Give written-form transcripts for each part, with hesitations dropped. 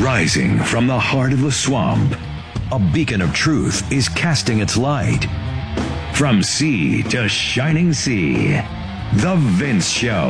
Rising from the heart of the swamp, a beacon of truth is casting its light. From sea to shining sea, The Vince Show.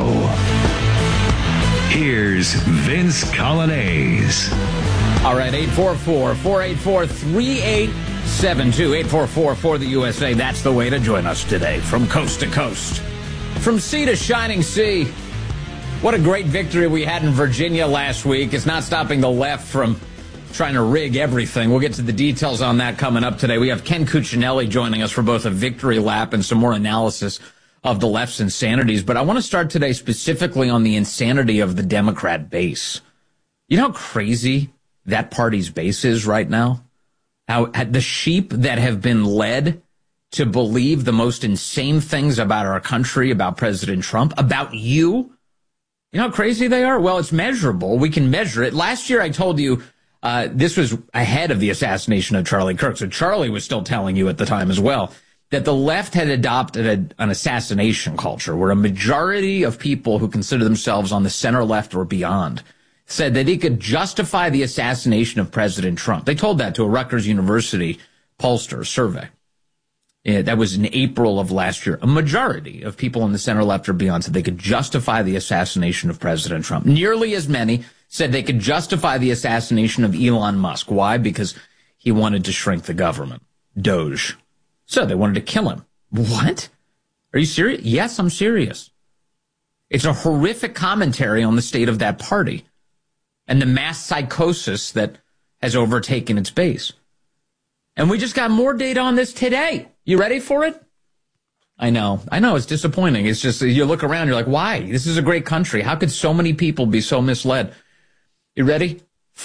Here's Vince Coglianese. All right, 844-484-3872. 844 for the USA. That's the way to join us today from coast to coast. From sea to shining sea. What a great victory we had in Virginia last week. It's not stopping the left from trying to rig everything. We'll get to the details on that coming up today. We have Ken Cuccinelli joining us for both a victory lap and some more analysis of the left's insanities. But I want to start today specifically on the insanity of the Democrat base. You know how crazy that party's base is right now? How the sheep that have been led to believe the most insane things about our country, about President Trump, about you. You know how crazy they are? Well, it's measurable. We can measure it. Last year, I told you this was ahead of the assassination of Charlie Kirk. So Charlie was still telling you at the time as well that the left had adopted an assassination culture where a majority of people who consider themselves on the center left or beyond said that he could justify the assassination of President Trump. They told that to a Rutgers University pollster survey. That was in April of last year. A majority of people on the center left or beyond said they could justify the assassination of President Trump. Nearly as many said they could justify the assassination of Elon Musk. Why? Because he wanted to shrink the government. Doge. So they wanted to kill him. What? Are you serious? Yes, I'm serious. It's a horrific commentary on the state of that party and the mass psychosis that has overtaken its base. And we just got more data on this today. You ready for it? I know, it's disappointing. It's just, you look around, you're like, why? This is a great country. How could so many people be so misled? You ready?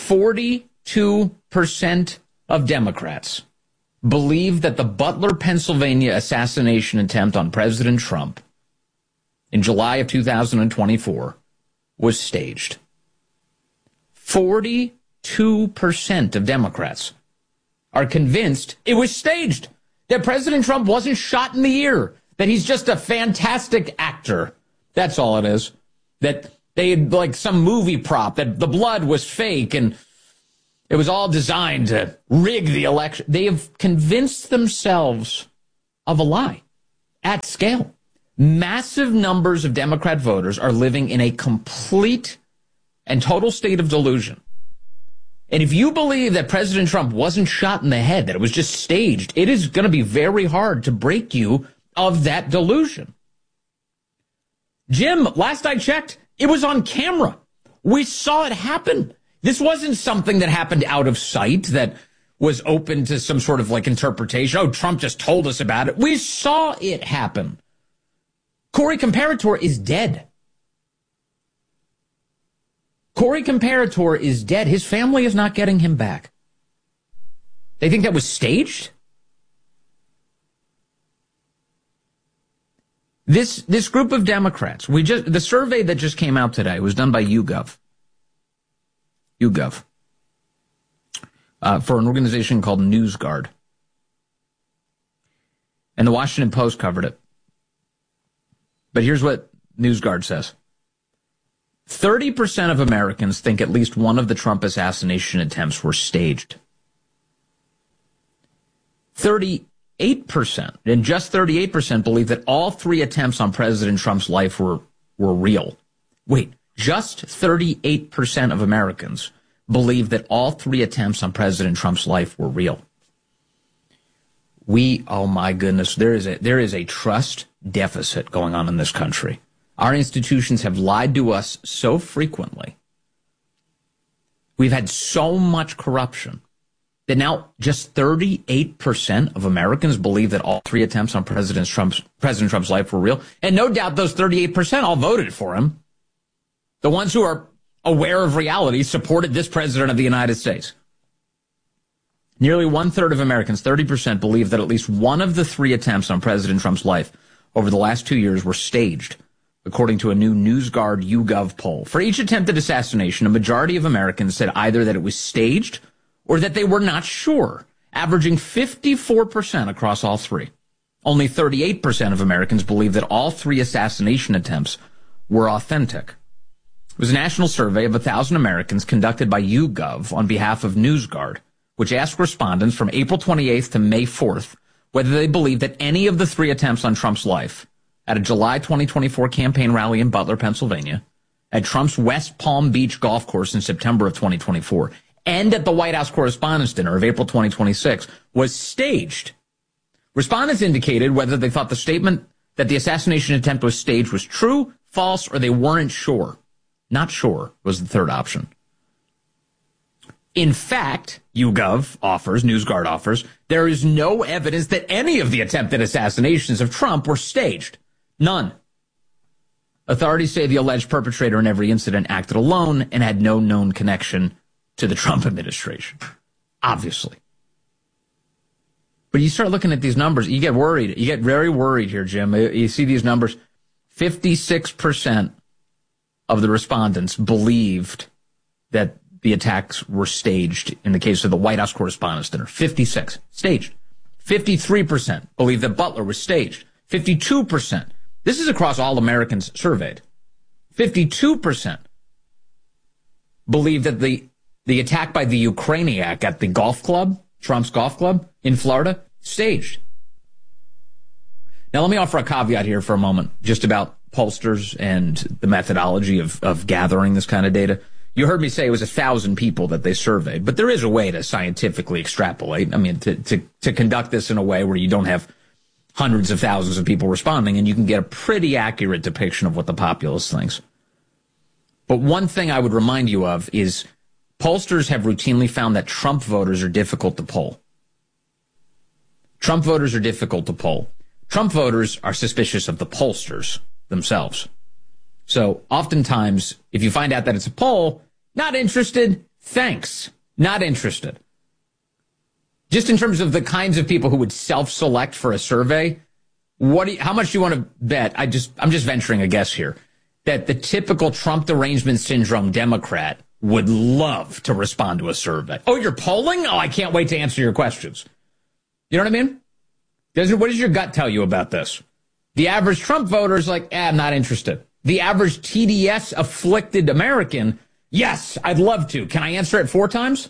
42% of Democrats believe that the Butler, Pennsylvania assassination attempt on President Trump in July of 2024 was staged. 42% of Democrats are convinced it was staged, that President Trump wasn't shot in the ear, that he's just a fantastic actor. That's all it is. That they had like some movie prop, that the blood was fake and it was all designed to rig the election. They have convinced themselves of a lie at scale. Massive numbers of Democrat voters are living in a complete and total state of delusion. And if you believe that President Trump wasn't shot in the head, that it was just staged, it is going to be very hard to break you of that delusion. Jim, last I checked, it was on camera. We saw it happen. This wasn't something that happened out of sight that was open to some sort of like interpretation. Oh, Trump just told us about it. We saw it happen. Corey Comparator is dead. Corey Comparator is dead. His family is not getting him back. They think that was staged? This group of Democrats, the survey that just came out today was done by YouGov. For an organization called NewsGuard. And the Washington Post covered it. But here's what NewsGuard says. 30% of Americans think at least one of the Trump assassination attempts were staged. 38%, and just 38% believe that all three attempts on President Trump's life were real. Wait, just 38% of Americans believe that all three attempts on President Trump's life were real. Oh my goodness, there is a trust deficit going on in this country. Our institutions have lied to us so frequently. We've had so much corruption that now just 38% of Americans believe that all three attempts on President Trump's life were real. And no doubt those 38% all voted for him. The ones who are aware of reality supported this president of the United States. Nearly one-third of Americans, 30%, believe that at least one of the three attempts on President Trump's life over the last 2 years were staged, according to a new NewsGuard YouGov poll. For each attempted assassination, a majority of Americans said either that it was staged or that they were not sure, averaging 54% across all three. Only 38% of Americans believe that all three assassination attempts were authentic. It was a national survey of 1,000 Americans conducted by YouGov on behalf of NewsGuard, which asked respondents from April 28th to May 4th whether they believed that any of the 3 attempts on Trump's life at a July 2024 campaign rally in Butler, Pennsylvania, at Trump's West Palm Beach golf course in September of 2024, and at the White House Correspondents' Dinner of April 2026 was staged. Respondents indicated whether they thought the statement that the assassination attempt was staged was true, false, or they weren't sure. Not sure was the third option. In fact, YouGov offers, NewsGuard offers, there is no evidence that any of the attempted assassinations of Trump were staged. None. Authorities say the alleged perpetrator in every incident acted alone and had no known connection to the Trump administration. Obviously. But you start looking at these numbers, you get worried. You get very worried here, Jim. You see these numbers. 56% of the respondents believed that the attacks were staged in the case of the White House Correspondents' Dinner. 56. Staged. 53% believed that Butler was staged. 52%. This is across all Americans surveyed. 52% believed that the attack by the Ukrainian at the golf club, Trump's golf club in Florida, staged. Now, let me offer a caveat here for a moment, just about pollsters and the methodology of gathering this kind of data. You heard me say it was 1,000 people that they surveyed, but there is a way to scientifically extrapolate. I mean, to conduct this in a way where you don't have hundreds of thousands of people responding, and you can get a pretty accurate depiction of what the populace thinks. But one thing I would remind you of is pollsters have routinely found that Trump voters are difficult to poll. Trump voters are difficult to poll. Trump voters are suspicious of the pollsters themselves. So oftentimes, if you find out that it's a poll, not interested, thanks, not interested. Just in terms of the kinds of people who would self-select for a survey, how much do you want to bet? I'm just venturing a guess here, that the typical Trump derangement syndrome Democrat would love to respond to a survey. Oh, you're polling? Oh, I can't wait to answer your questions. You know what I mean? What does your gut tell you about this? The average Trump voter is like, I'm not interested. The average TDS afflicted American, yes, I'd love to. Can I answer it 4 times?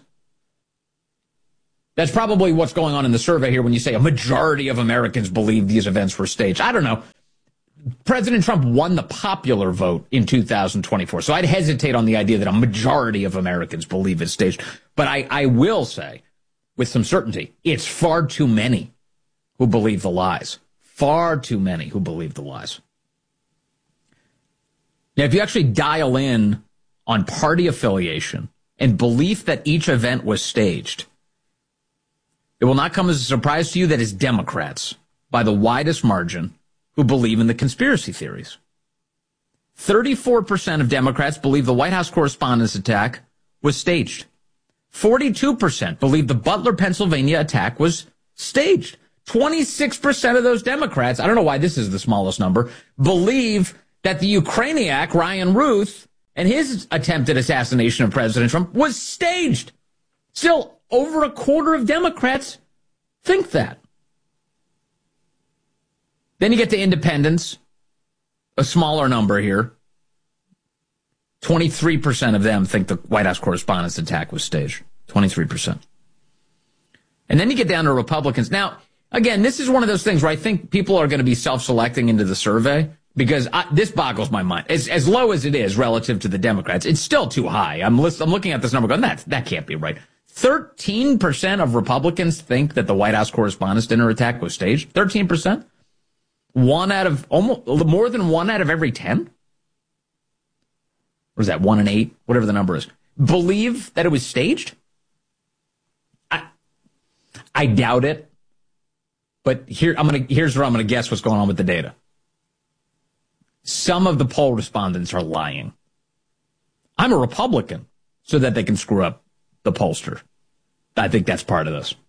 That's probably what's going on in the survey here when you say a majority of Americans believe these events were staged. I don't know. President Trump won the popular vote in 2024, so I'd hesitate on the idea that a majority of Americans believe it's staged. But I will say, with some certainty, it's far too many who believe the lies. Far too many who believe the lies. Now, if you actually dial in on party affiliation and belief that each event was staged, it will not come as a surprise to you that it's Democrats, by the widest margin, who believe in the conspiracy theories. 34% of Democrats believe the White House Correspondents' attack was staged. 42% believe the Butler, Pennsylvania attack was staged. 26% of those Democrats, I don't know why this is the smallest number, believe that the Ukrainian, Ryan Ruth, and his attempted assassination of President Trump was staged. Still, over a quarter of Democrats think that. Then you get to independents, a smaller number here. 23% of them think the White House Correspondents' attack was staged. 23%. And then you get down to Republicans. Now, again, this is one of those things where I think people are going to be self-selecting into the survey because this boggles my mind. As low as it is relative to the Democrats, it's still too high. I'm looking at this number going, that can't be right. 13% of Republicans think that the White House Correspondents' Dinner attack was staged. 13%? More than 1 out of every 10? What is that, 1 in 8? Whatever the number is. Believe that it was staged? I doubt it. But here's where I'm going to guess what's going on with the data. Some of the poll respondents are lying. I'm a Republican so that they can screw up the pollster. I think that's part of this.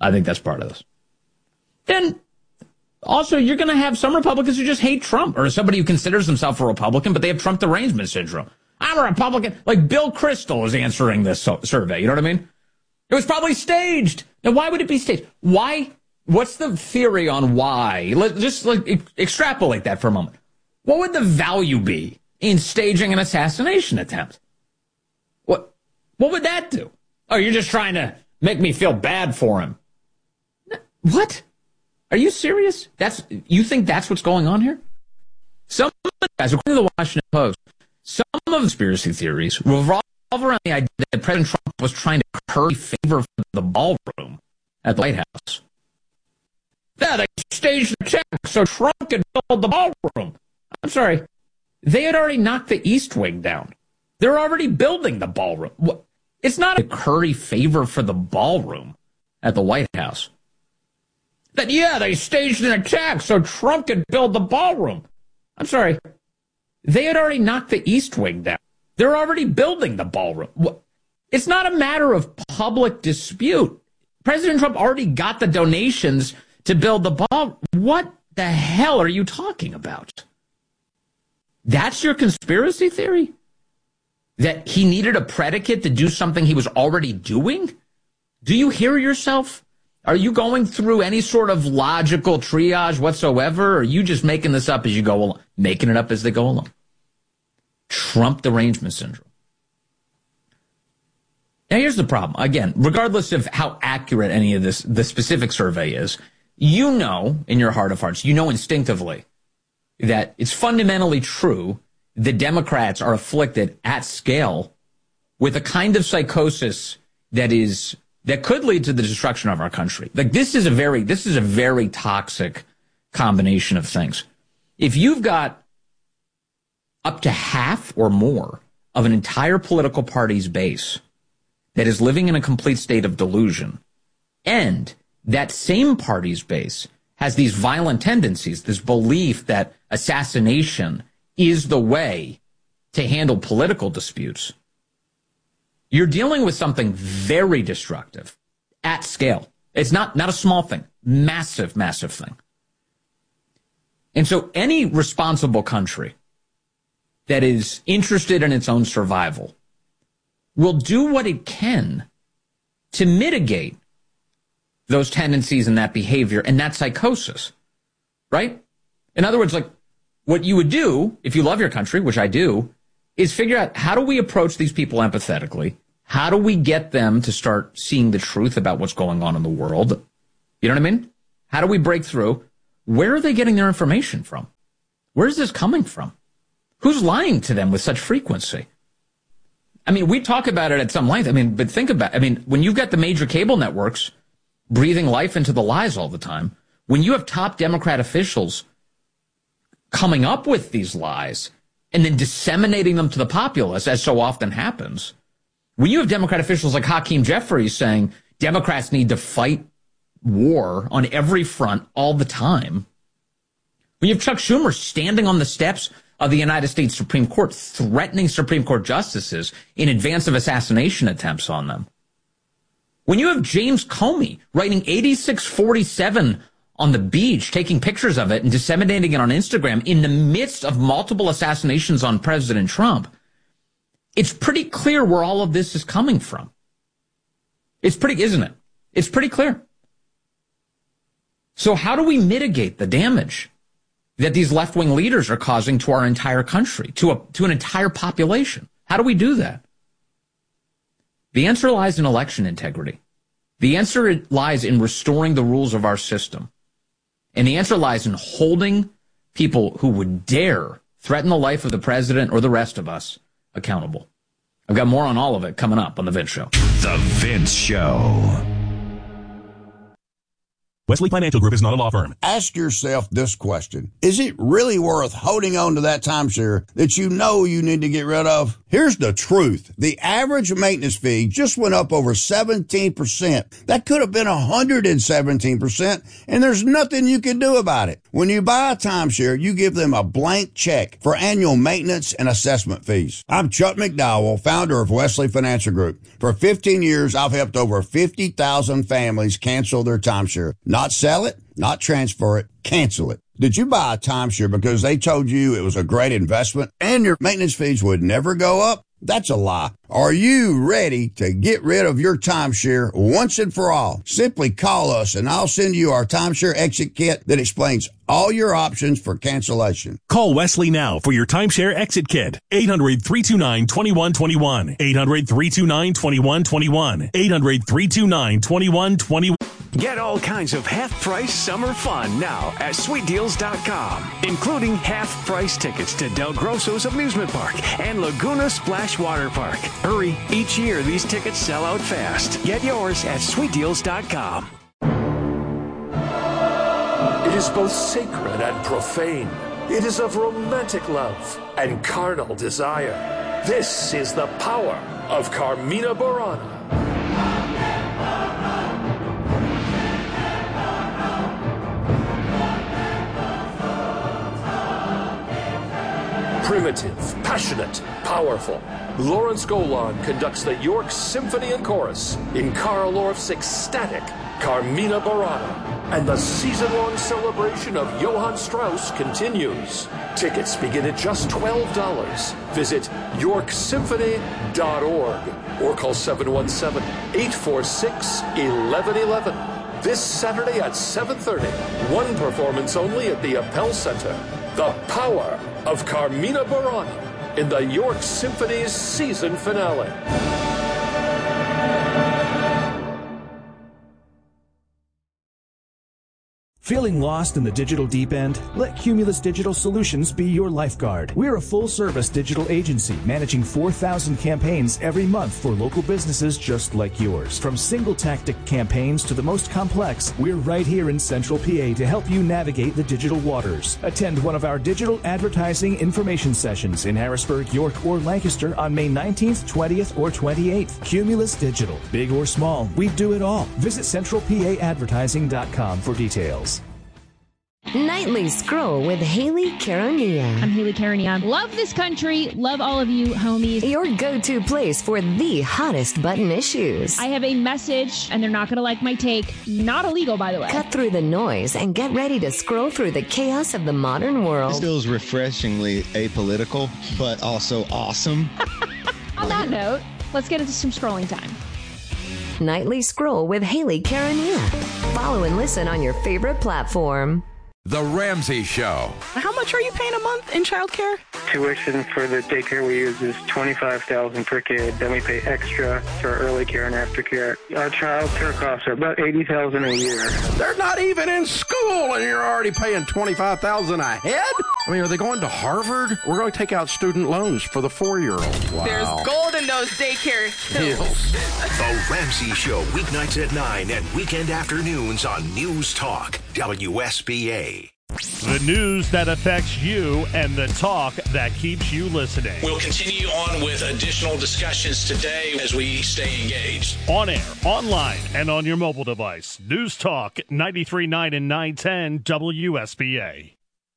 Then also, you're going to have some Republicans who just hate Trump, or somebody who considers themselves a Republican, but they have Trump derangement syndrome. I'm a Republican. Like Bill Kristol is answering this survey. You know what I mean? It was probably staged. Now, why would it be staged? Why? What's the theory on why? Let's just extrapolate that for a moment. What would the value be in staging an assassination attempt. What would that do? Oh, you're just trying to make me feel bad for him. What? Are you serious? You think that's what's going on here? Some of the guys, according to the Washington Post, some of the conspiracy theories revolve around the idea that President Trump was trying to curry favor for the ballroom at the White House. Yeah, they staged the check so Trump could build the ballroom. I'm sorry. They had already knocked the East Wing down. They're already building the ballroom. It's not a curry favor for the ballroom at the White House. They staged an attack so Trump could build the ballroom. I'm sorry. They had already knocked the East Wing down. They're already building the ballroom. It's not a matter of public dispute. President Trump already got the donations to build the ball. What the hell are you talking about? That's your conspiracy theory? That he needed a predicate to do something he was already doing? Do you hear yourself? Are you going through any sort of logical triage whatsoever? Or are you just making this up as you go along? Making it up as they go along. Trump derangement syndrome. Now, here's the problem. Again, regardless of how accurate any of this, the specific survey is, you know in your heart of hearts, you know instinctively that it's fundamentally true that Democrats are afflicted at scale with a kind of psychosis that could lead to the destruction of our country. Like this is a very toxic combination of things. If you've got up to half or more of an entire political party's base that is living in a complete state of delusion, and that same party's base has these violent tendencies, this belief that assassination is the way to handle political disputes, you're dealing with something very destructive at scale. It's not a small thing, massive thing. And so any responsible country that is interested in its own survival will do what it can to mitigate those tendencies and that behavior and that psychosis, right? In other words, like what you would do if you love your country, which I do, is figure out how do we approach these people empathetically? How do we get them to start seeing the truth about what's going on in the world? You know what I mean? How do we break through? Where are they getting their information from? Where is this coming from? Who's lying to them with such frequency? I mean, we talk about it at some length. I mean, but think about it. I mean, when you've got the major cable networks breathing life into the lies all the time, when you have top Democrat officials coming up with these lies and then disseminating them to the populace, as so often happens, when you have Democrat officials like Hakeem Jeffries saying Democrats need to fight war on every front all the time, when you have Chuck Schumer standing on the steps of the United States Supreme Court threatening Supreme Court justices in advance of assassination attempts on them, when you have James Comey writing 8647 on the beach, taking pictures of it and disseminating it on Instagram in the midst of multiple assassinations on President Trump, it's pretty clear where all of this is coming from. Isn't it? It's pretty clear. So how do we mitigate the damage that these left-wing leaders are causing to our entire country, to an entire population? How do we do that? The answer lies in election integrity. The answer lies in restoring the rules of our system. And the answer lies in holding people who would dare threaten the life of the president or the rest of us accountable. I've got more on all of it coming up on The Vince Show. The Vince Show. Wesley Financial Group is not a law firm. Ask yourself this question. Is it really worth holding on to that timeshare that you know you need to get rid of? Here's the truth. The average maintenance fee just went up over 17%. That could have been 117%, and there's nothing you can do about it. When you buy a timeshare, you give them a blank check for annual maintenance and assessment fees. I'm Chuck McDowell, founder of Wesley Financial Group. For 15 years, I've helped over 50,000 families cancel their timeshare. Not sell it, not transfer it, cancel it. Did you buy a timeshare because they told you it was a great investment and your maintenance fees would never go up? That's a lie. Are you ready to get rid of your timeshare once and for all? Simply call us and I'll send you our timeshare exit kit that explains all your options for cancellation. Call Wesley now for your timeshare exit kit. 800-329-2121. 800-329-2121. 800-329-2121. Get all kinds of half-price summer fun now at SweetDeals.com, including half-price tickets to Del Grosso's Amusement Park and Laguna Splash Water Park. Hurry, each year these tickets sell out fast. Get yours at SweetDeals.com. It is both sacred and profane. It is of romantic love and carnal desire. This is the power of Carmina Burana. Primitive, passionate, powerful. Lawrence Golan conducts the York Symphony and Chorus in Karl Orff's ecstatic Carmina Burana. And the season-long celebration of Johann Strauss continues. Tickets begin at just $12. Visit yorksymphony.org or call 717-846-1111. This Saturday at 7:30, one performance only at the Appel Center. The power of Carmina Burana in the York Symphony's season finale. Feeling lost in the digital deep end? Let Cumulus Digital Solutions be your lifeguard. We're a full-service digital agency managing 4,000 campaigns every month for local businesses just like yours. From single-tactic campaigns to the most complex, we're right here in Central PA to help you navigate the digital waters. Attend one of our digital advertising information sessions in Harrisburg, York, or Lancaster on May 19th, 20th, or 28th. Cumulus Digital. Big or small, we do it all. Visit centralpaadvertising.com for details. Nightly Scroll with Haley Caronia. I'm Haley Caronia. Love this country. Love all of you, homies. Your go-to place for the hottest button issues. I have a message, and they're not going to like my take. Not illegal, by the way. Cut through the noise and get ready to scroll through the chaos of the modern world. This feels refreshingly apolitical, but also awesome. On that note, let's get into some scrolling time. Nightly Scroll with Haley Caronia. Follow and listen on your favorite platform. The Ramsey Show. How much are you paying a month in childcare? Tuition for the daycare we use is $25,000 per kid. Then we pay extra for early care and aftercare. Our child care costs are about $80,000 a year. They're not even in school, and you're already paying $25,000 a head. I mean, are they going to Harvard? We're going to take out student loans for the 4-year-old. Wow. There's gold in those daycare hills. The Ramsey Show, weeknights at 9 and weekend afternoons on News Talk, WSBA. The news that affects you and the talk that keeps you listening. We'll continue on with additional discussions today as we stay engaged. On air, online, and on your mobile device. News Talk 93.9 and 910 WSBA.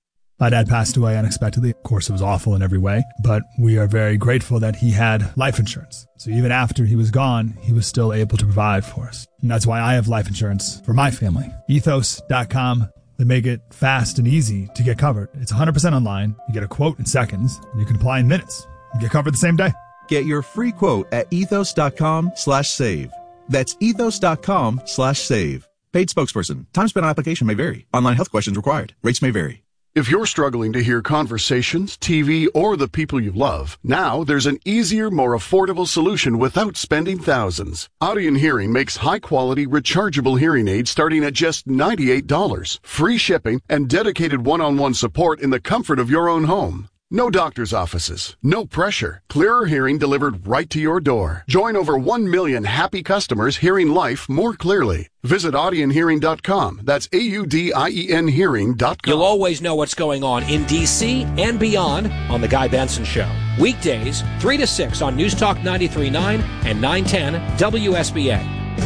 My dad passed away unexpectedly. Of course, it was awful in every way, but we are very grateful that he had life insurance. So even after he was gone, he was still able to provide for us. And that's why I have life insurance for my family. Ethos.com. They make it fast and easy to get covered. It's 100% online. You get a quote in seconds, and you can apply in minutes. You get covered the same day. Get your free quote at ethos.com/save. That's ethos.com/save. Paid spokesperson. Time spent on application may vary. Online health questions required. Rates may vary. If you're struggling to hear conversations, TV, or the people you love, now there's an easier, more affordable solution without spending thousands. Audion Hearing makes high-quality, rechargeable hearing aids starting at just $98, free shipping, and dedicated one-on-one support in the comfort of your own home. No doctor's offices, no pressure, clearer hearing delivered right to your door. Join over 1 million happy customers hearing life more clearly. Visit audionhearing.com. That's AUDIEN hearing.com. You'll always know what's going on in D.C. and beyond on The Guy Benson Show. Weekdays, 3 to 6 on News Talk 93.9 and 910 WSBA.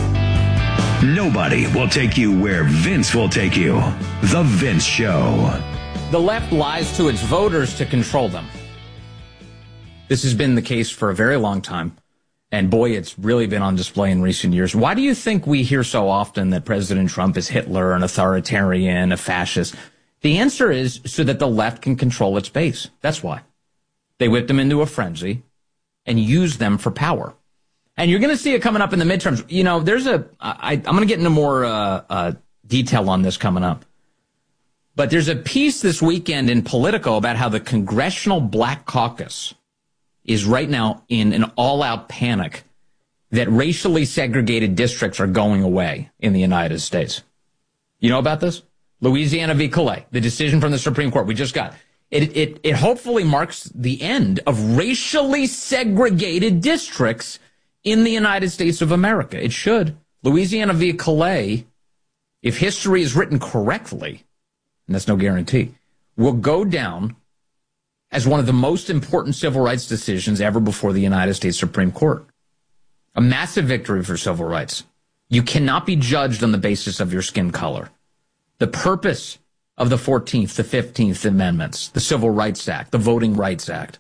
Nobody will take you where Vince will take you. The Vince Show. The left lies to its voters to control them. This has been the case for a very long time. And boy, it's really been on display in recent years. Why do you think we hear so often that President Trump is Hitler, an authoritarian, a fascist? The answer is so that the left can control its base. That's why. They whipped him into a frenzy. and use them for power. And you're going to see it coming up in the midterms. You know, I'm going to get into more detail on this coming up. But there's a piece this weekend in Politico about how the Congressional Black Caucus is right now in an all-out panic that racially segregated districts are going away in the United States. You know about this? Louisiana v. Calais, the decision from the Supreme Court we just got. It hopefully marks the end of racially segregated districts in the United States of America. It should. Louisiana v. Calais, if history is written correctly, and that's no guarantee, will go down as one of the most important civil rights decisions ever before the United States Supreme Court. A massive victory for civil rights. You cannot be judged on the basis of your skin color. The purpose of the 14th, the 15th Amendments, the Civil Rights Act, the Voting Rights Act,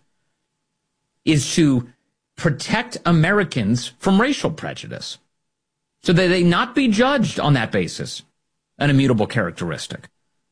is to protect Americans from racial prejudice so that they not be judged on that basis, an immutable characteristic.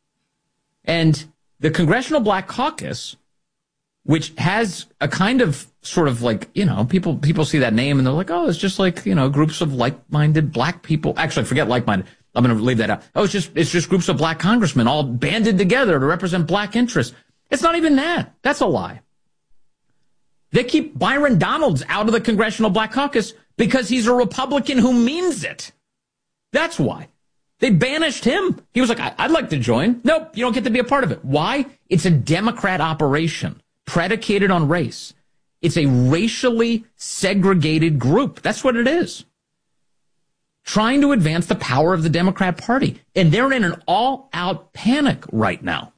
And the Congressional Black Caucus, which has a kind of sort of like, you know, people see that name and they're like, oh, it's just like, you know, groups of like-minded black people. Actually, forget like-minded. I'm going to leave that out. Oh, it's just groups of black congressmen all banded together to represent black interests. It's not even that. That's a lie. They keep Byron Donalds out of the Congressional Black Caucus because he's a Republican who means it. That's why. They banished him. He was like, I'd like to join. Nope, you don't get to be a part of it. Why? It's a Democrat operation predicated on race. It's a racially segregated group. That's what it is. Trying to advance the power of the Democrat Party. And they're in an all-out panic right now.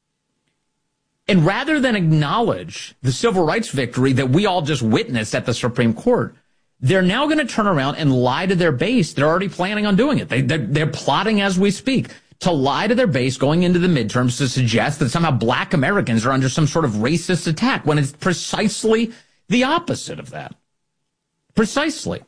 And rather than acknowledge the civil rights victory that we all just witnessed at the Supreme Court, they're now going to turn around and lie to their base. They're already planning on doing it. They're plotting as we speak to lie to their base going into the midterms to suggest that somehow black Americans are under some sort of racist attack when it's precisely the opposite of that. Precisely.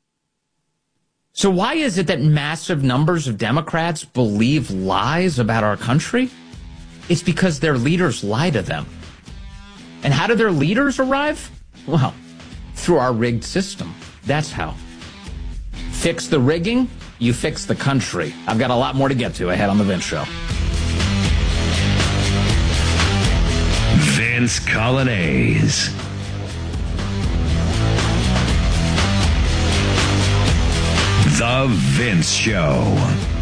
So why is it that massive numbers of Democrats believe lies about our country? It's because their leaders lie to them. And how do their leaders arrive? Well, through our rigged system. That's how. Fix the rigging, you fix the country. I've got a lot more to get to ahead on The Vince Show. Vince Coglianese. The Vince Show.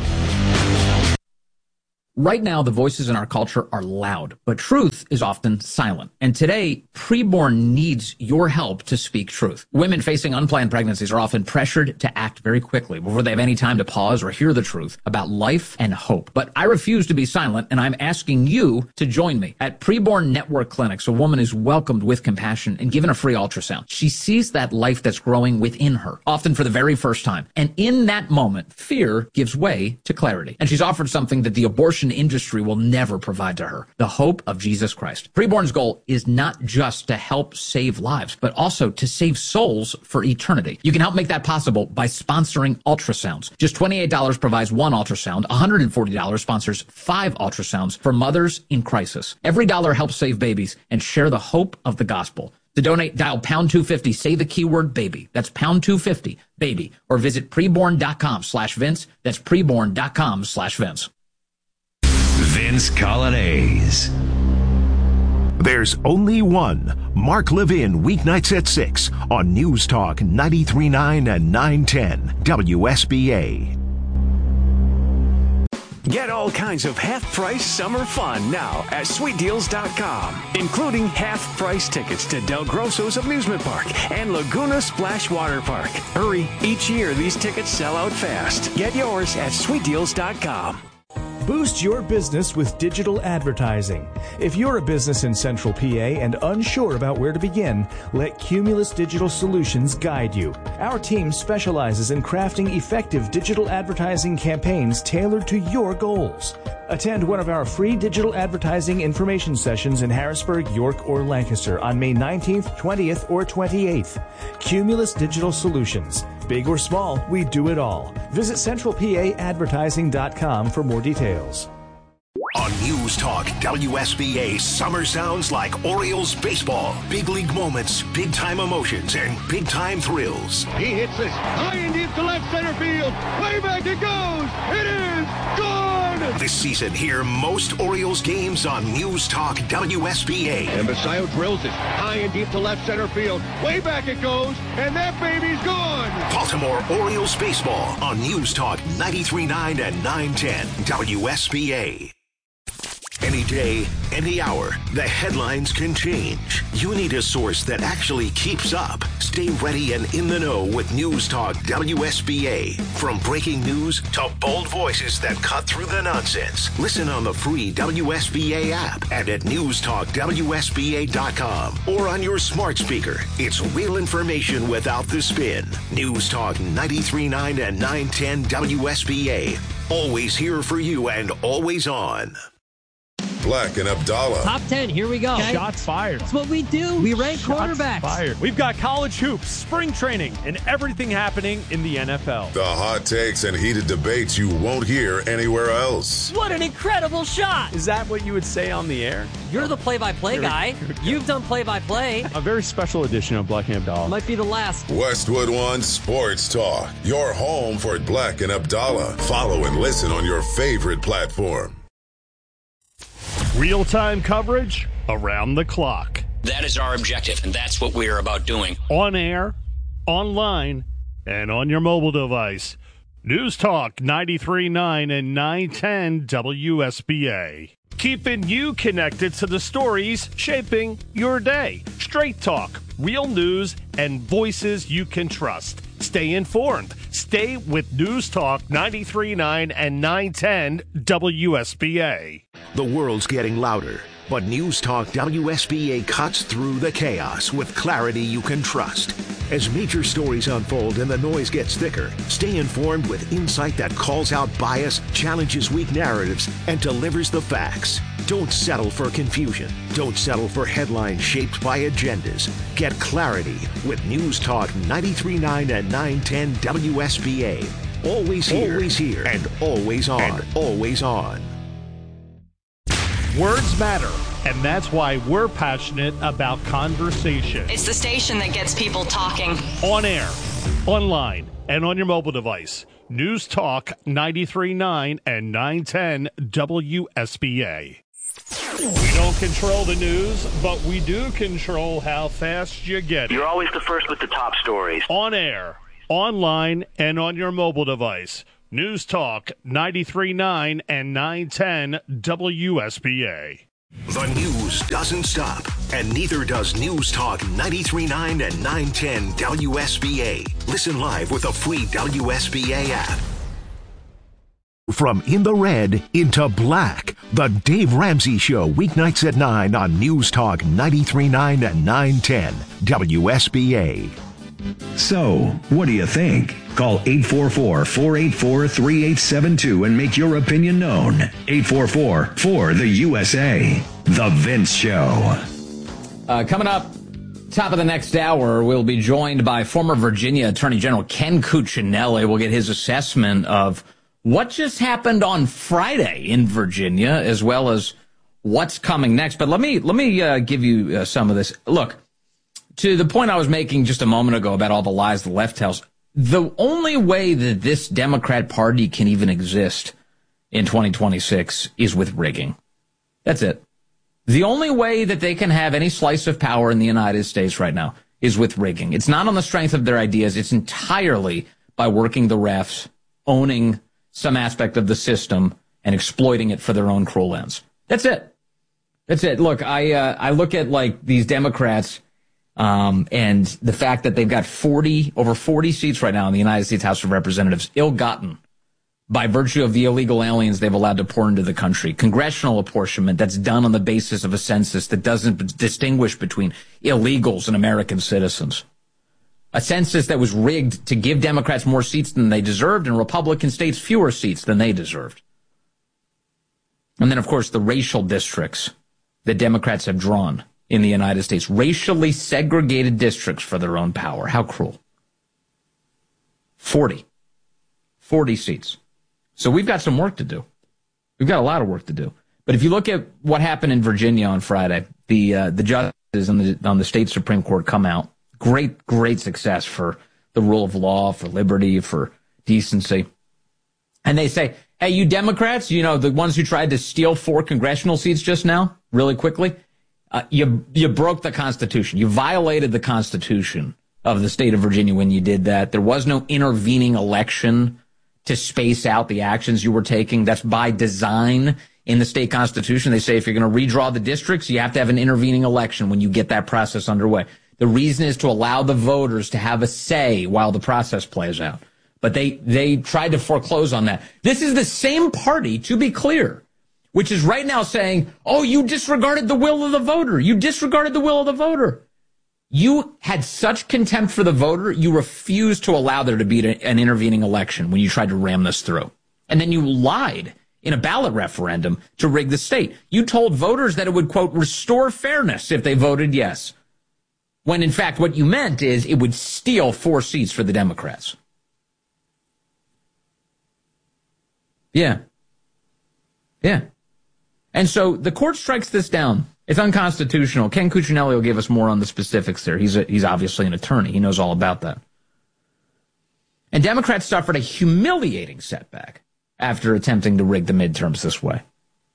Right now, the voices in our culture are loud, but truth is often silent. And today, preborn needs your help to speak truth. Women facing unplanned pregnancies are often pressured to act very quickly before they have any time to pause or hear the truth about life and hope. But I refuse to be silent, and I'm asking you to join me. At Preborn Network Clinics, a woman is welcomed with compassion and given a free ultrasound. She sees that life that's growing within her, often for the very first time. And in that moment, fear gives way to clarity. And she's offered something that the abortion industry will never provide to her: the hope of Jesus Christ. Preborn's goal is not just to help save lives, but also to save souls for eternity. You can help make that possible by sponsoring ultrasounds. Just $28 provides one ultrasound. $140 sponsors 5 ultrasounds for mothers in crisis. Every dollar helps save babies and share the hope of the gospel. To donate, dial pound 250, say the keyword baby. That's pound 250, baby. Or visit preborn.com/Vince. That's preborn.com/Vince. Vince Coglianese. There's only one Mark Levin, weeknights at 6 on News Talk 93.9 and 910 WSBA. Get all kinds of half-price summer fun now at SweetDeals.com, including half-price tickets to Del Grosso's Amusement Park and Laguna Splash Water Park. Hurry, each year these tickets sell out fast. Get yours at SweetDeals.com. Boost your business with digital advertising. If you're a business in Central PA and unsure about where to begin, let Cumulus Digital Solutions guide you. Our team specializes in crafting effective digital advertising campaigns tailored to your goals. Attend one of our free digital advertising information sessions in Harrisburg, York, or Lancaster on May 19th, 20th, or 28th. Cumulus Digital Solutions. Big or small, we do it all. Visit CentralPAAdvertising.com for more details. On On News Talk WSBA, summer sounds like Orioles baseball. Big league moments, big time emotions, and big time thrills. He hits this high and deep to left center field. Way back it goes. It is gone. This season, hear most Orioles games on News Talk WSBA. And Basayo drills it high and deep to left center field. Way back it goes, and that baby's gone. Baltimore Orioles baseball on News Talk 93.9 and 910 WSBA. Any day, any hour, the headlines can change. You need a source that actually keeps up. Stay ready and in the know with News Talk WSBA. From breaking news to bold voices that cut through the nonsense. Listen on the free WSBA app and at newstalkwsba.com or on your smart speaker. It's real information without the spin. News Talk 93.9 and 910 WSBA. Always here for you and always on. Black and Abdallah. Top 10, here we go. Okay. Shots fired. That's what we do. We rank quarterbacks. Fired. We've got college hoops, spring training, and everything happening in the NFL. The hot takes and heated debates you won't hear anywhere else. What an incredible shot. Is that what you would say on the air? You're the play-by-play guy. You've done play-by-play. A very special edition of Black and Abdallah. Might be the last. Westwood One Sports Talk. Your home for Black and Abdallah. Follow and listen on your favorite platform. Real-time coverage around the clock. That is our objective, and that's what we're about doing. On air, online, and on your mobile device. News Talk 93.9 and 910 WSBA. Keeping you connected to the stories shaping your day. Straight talk, real news, and voices you can trust. Stay informed. Stay with News Talk 93.9 and 910 WSBA. The world's getting louder, but News Talk WSBA cuts through the chaos with clarity you can trust. As major stories unfold and the noise gets thicker, stay informed with insight that calls out bias, challenges weak narratives, and delivers the facts. Don't settle for confusion. Don't settle for headlines shaped by agendas. Get clarity with News Talk 93.9 and 910 WSBA. Always here, and always on. Words matter, and that's why we're passionate about conversation. It's the station that gets people talking. On air, online, and on your mobile device. News Talk 93.9 and 910 WSBA. We don't control the news, but we do control how fast you get it. You're always the first with the top stories. On air, online, and on your mobile device. News Talk 93.9 and 910 WSBA. The news doesn't stop, and neither does News Talk 93.9 and 910 WSBA. Listen live with a free WSBA app. From in the red into black, the Dave Ramsey Show, weeknights at 9 on News Talk 93.9 and 910 WSBA. So, what do you think? Call 844-484-3872 and make your opinion known. 844-4-the-USA. The Vince Show. Coming up, top of the next hour, we'll be joined by former Virginia Attorney General Ken Cuccinelli. We'll get his assessment of what just happened on Friday in Virginia, as well as what's coming next. But let me give you some of this. Look, to the point I was making just a moment ago about all the lies the left tells, the only way that this Democrat Party can even exist in 2026 is with rigging. That's it. The only way that they can have any slice of power in the United States right now is with rigging. It's not on the strength of their ideas. It's entirely by working the refs, owning some aspect of the system, and exploiting it for their own cruel ends. That's it. That's it. Look, I look at like these Democrats, and the fact that they've got over 40 seats right now in the United States House of Representatives, ill-gotten by virtue of the illegal aliens they've allowed to pour into the country. Congressional apportionment that's done on the basis of a census that doesn't distinguish between illegals and American citizens. A census that was rigged to give Democrats more seats than they deserved and Republican states fewer seats than they deserved. And then, of course, the racial districts that Democrats have drawn in the United States, racially segregated districts for their own power. How cruel. 40 seats. So we've got some work to do. We've got a lot of work to do. But if you look at what happened in Virginia on Friday, the judges on the state Supreme Court come out. Great success for the rule of law, for liberty, for decency. And they say, hey, you Democrats, you know, the ones who tried to steal 4 congressional seats just now, really quickly, you broke the Constitution. You violated the Constitution of the state of Virginia when you did that. There was no intervening election to space out the actions you were taking. That's by design in the state constitution. They say if you're going to redraw the districts, you have to have an intervening election when you get that process underway. The reason is to allow the voters to have a say while the process plays out. But they tried to foreclose on that. This is the same party, to be clear, which is right now saying, oh, you disregarded the will of the voter. You disregarded the will of the voter. You had such contempt for the voter, you refused to allow there to be an intervening election when you tried to ram this through. And then you lied in a ballot referendum to rig the state. You told voters that it would, quote, restore fairness if they voted yes. When, in fact, what you meant is it would steal 4 seats for the Democrats. Yeah. And so the court strikes this down. It's unconstitutional. Ken Cuccinelli will give us more on the specifics there. He's obviously an attorney. He knows all about that. And Democrats suffered a humiliating setback after attempting to rig the midterms this way.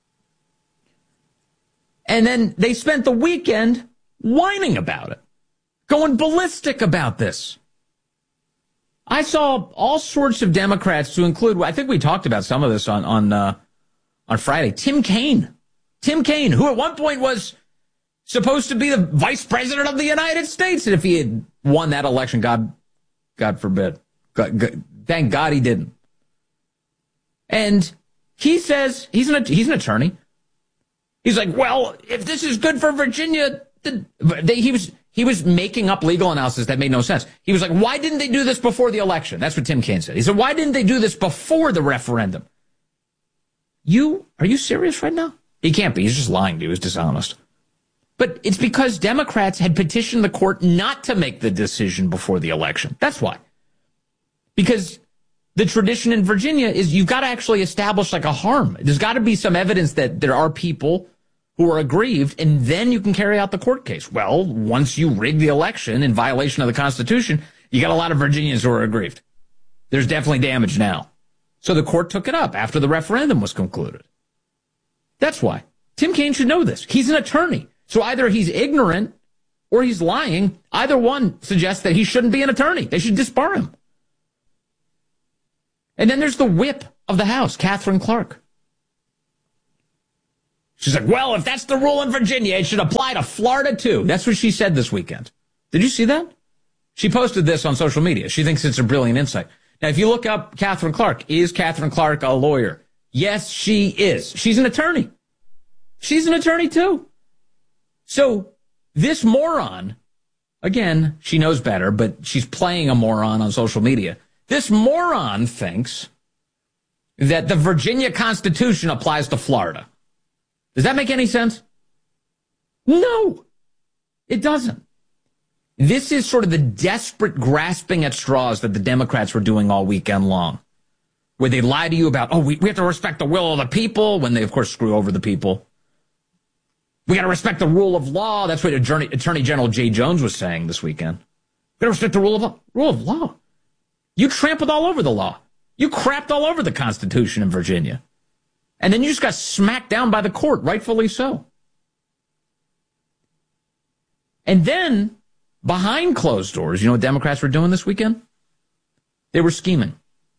And then they spent the weekend whining about it, going ballistic about this. I saw all sorts of Democrats, to include, I think we talked about some of this on Friday, Tim Kaine, who at one point was supposed to be the vice president of the United States. And if he had won that election, God forbid. Thank God he didn't. And he says, he's an attorney. He's like, well, if this is good for Virginia, he was making up legal analysis that made no sense. He was like, why didn't they do this before the election? That's what Tim Kaine said. He said, why didn't they do this before the referendum? Are you serious right now? He can't be. He's just lying to you. He's dishonest. But it's because Democrats had petitioned the court not to make the decision before the election. That's why. Because the tradition in Virginia is you've got to actually establish like a harm. There's got to be some evidence that there are people who are aggrieved, and then you can carry out the court case. Well, once you rig the election in violation of the Constitution, you got a lot of Virginians who are aggrieved. There's definitely damage now. So the court took it up after the referendum was concluded. That's why. Tim Kaine should know this. He's an attorney. So either he's ignorant or he's lying. Either one suggests that he shouldn't be an attorney. They should disbar him. And then there's the whip of the House, Katherine Clark. She's like, well, if that's the rule in Virginia, it should apply to Florida too. That's what she said this weekend. Did you see that? She posted this on social media. She thinks it's a brilliant insight. Now, if you look up Katherine Clark, is Katherine Clark a lawyer? Yes, she is. She's an attorney. She's an attorney too. So this moron, again, she knows better, but she's playing a moron on social media. This moron thinks that the Virginia Constitution applies to Florida. Does that make any sense? No, it doesn't. This is sort of the desperate grasping at straws that the Democrats were doing all weekend long, where they lie to you about, oh, we have to respect the will of the people, when they, of course, screw over the people. We got to respect the rule of law. That's what Attorney General Jay Jones was saying this weekend. We got to respect the rule of law. You trampled all over the law. You crapped all over the Constitution in Virginia. And then you just got smacked down by the court, rightfully so. And then, behind closed doors, you know what Democrats were doing this weekend? They were scheming.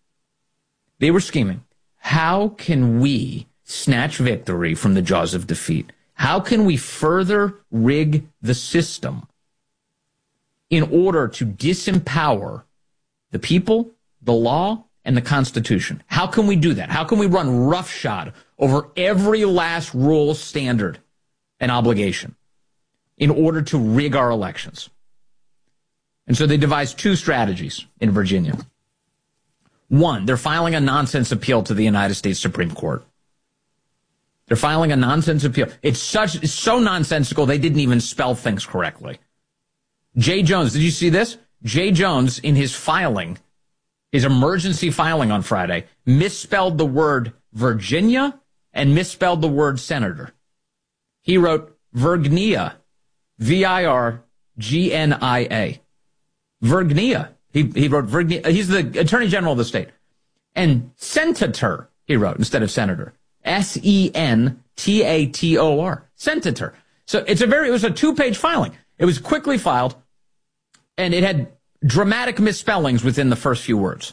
How can we snatch victory from the jaws of defeat? How can we further rig the system in order to disempower the people, the law, and the Constitution? How can we do that? How can we run roughshod over every last rule, standard, and obligation in order to rig our elections? And so they devised 2 strategies in Virginia. One, they're filing a nonsense appeal to the United States Supreme Court. They're filing a nonsense appeal. It's so nonsensical they didn't even spell things correctly. Jay Jones, did you see this? Jay Jones, in his filing, his emergency filing on Friday, misspelled the word Virginia and misspelled the word senator. He wrote Virginia, Virgnia. Virginia. He wrote Virginia. He's the attorney general of the state. And senator, he wrote, instead of senator. Sentator. Senator. So it was a 2-page filing. It was quickly filed, and it had dramatic misspellings within the first few words.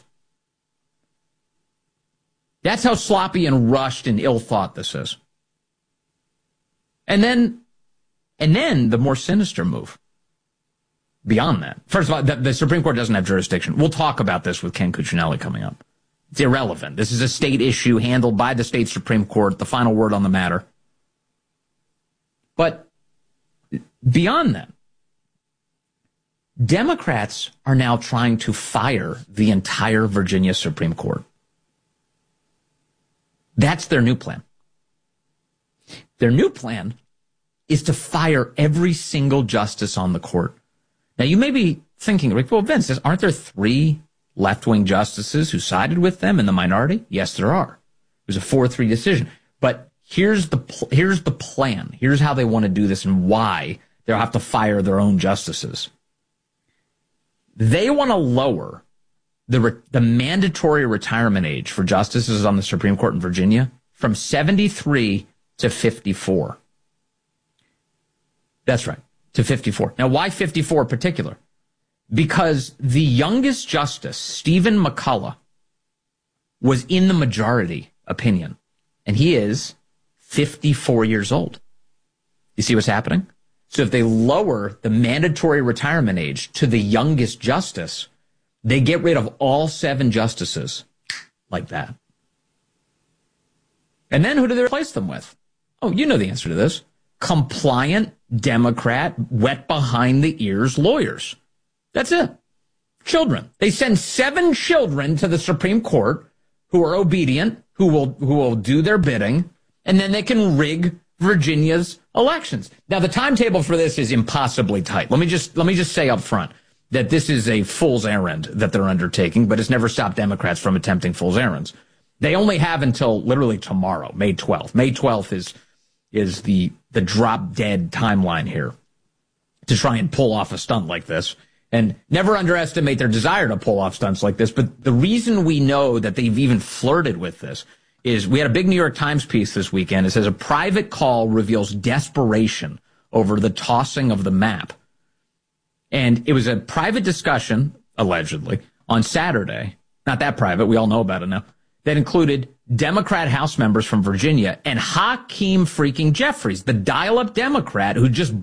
That's how sloppy and rushed and ill-thought this is. And then the more sinister move. Beyond that. First of all, the Supreme Court doesn't have jurisdiction. We'll talk about this with Ken Cuccinelli coming up. It's irrelevant. This is a state issue handled by the state Supreme Court, the final word on the matter. But beyond that, Democrats are now trying to fire the entire Virginia Supreme Court. That's their new plan. Their new plan is to fire every single justice on the court. Now, you may be thinking, well, Vince, aren't there 3 left-wing justices who sided with them in the minority? Yes, there are. It was a 4-3 decision. But here's the plan. Here's how they want to do this and why they'll have to fire their own justices. They want to lower the mandatory retirement age for justices on the Supreme Court in Virginia from 73 to 54. That's right, to 54. Now, why 54 in particular? Because the youngest justice, Stephen McCullough, was in the majority opinion, and he is 54 years old. You see what's happening? So if they lower the mandatory retirement age to the youngest justice, they get rid of all 7 justices like that. And then who do they replace them with? Oh, you know the answer to this. Compliant, Democrat, wet behind the ears lawyers. That's it. Children. They send 7 children to the Supreme Court who are obedient, who will do their bidding, and then they can rig Virginia's elections. Now, the timetable for this is impossibly tight. Let me just say up front that this is a fool's errand that they're undertaking, but it's never stopped Democrats from attempting fool's errands. They only have until literally tomorrow, May 12th. May 12th is the drop-dead timeline here to try and pull off a stunt like this. And never underestimate their desire to pull off stunts like this. But the reason we know that they've even flirted with this is we had a big New York Times piece this weekend. It says a private call reveals desperation over the tossing of the map. And it was a private discussion, allegedly, on Saturday. Not that private. We all know about it now. That included Democrat House members from Virginia and Hakeem freaking Jeffries, the dial-up Democrat who just